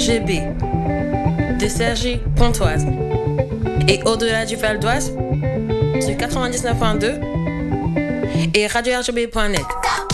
GB de Cergy Pontoise et au-delà du Val d'Oise sur 99.2 et radio-rgb.net.